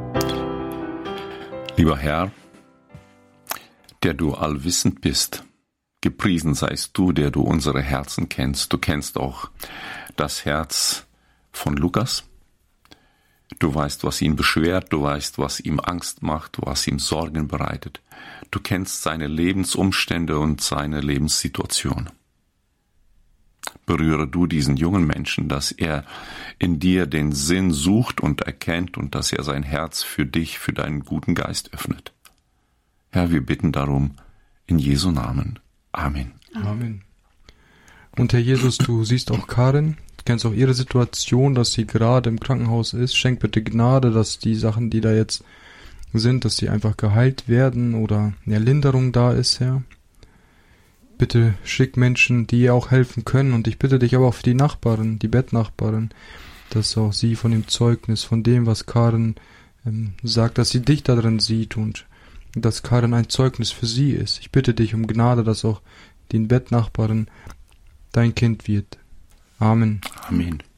Lieber Herr, der du allwissend bist, gepriesen seist du, der du unsere Herzen kennst. Du kennst auch das Herz von Lukas. Du weißt, was ihn beschwert, du weißt, was ihm Angst macht, was ihm Sorgen bereitet. Du kennst seine Lebensumstände und seine Lebenssituation. Berühre du diesen jungen Menschen, dass er in dir den Sinn sucht und erkennt und dass er sein Herz für dich, für deinen guten Geist öffnet. Herr, wir bitten darum in Jesu Namen. Amen. Amen. Und Herr Jesus, du siehst auch Karin, du kennst auch ihre Situation, dass sie gerade im Krankenhaus ist. Schenk bitte Gnade, dass die Sachen, die da jetzt sind, dass sie einfach geheilt werden oder eine Linderung da ist, Herr. Bitte schick Menschen, die ihr auch helfen können. Und ich bitte dich aber auch für die Nachbarin, die Bettnachbarin, dass auch sie von dem Zeugnis, von dem, was Karin sagt, dass sie dich da drin sieht und dass Karin ein Zeugnis für sie ist. Ich bitte dich um Gnade, dass auch die Bettnachbarin dein Kind wird. Amen. Amen.